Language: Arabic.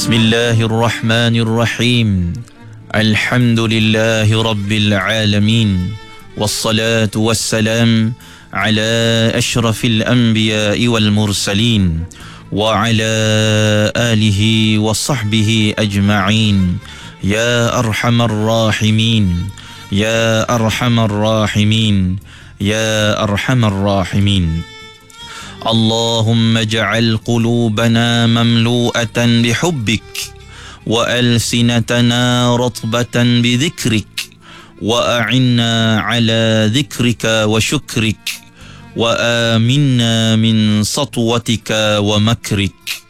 بسم الله الرحمن الرحيم. الحمد لله رب العالمين، والصلاة والسلام على أشرف الأنبياء والمرسلين وعلى آله وصحبه أجمعين. يا أرحم الراحمين، يا أرحم الراحمين، يا أرحم الراحمين. اللهم اجعل قلوبنا مملوءة بحبك، وألسنتنا رطبة بذكرك، وأعنا على ذكرك وشكرك، وآمنا من سطوتك ومكرك.